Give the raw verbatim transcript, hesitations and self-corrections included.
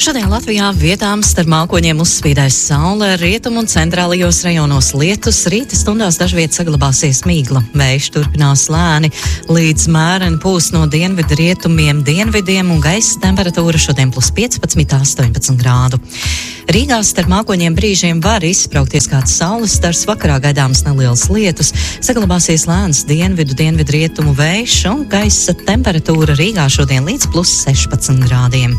Šodien Latvijā vietām starp mākoņiem uzspīdēs saule, rietumu un centrālajos rajonos lietus, rīta stundās dažviet saglabāsies mīgla. Vējš turpinās lēni, līdz mēreni pūs no dienvidu rietumiem dienvidiem un gaisa temperatūra šodien plus piecpadsmit, astoņpadsmit grādu. Rīgā starp mākoņiem brīžiem var izspraukties kāds saules stars, vakarā gaidāms nelielas lietus, saglabāsies lēns dienvidu, dienvidu rietumu vējš un gaisa temperatūra Rīgā šodien līdz plus sešpadsmit grādiem.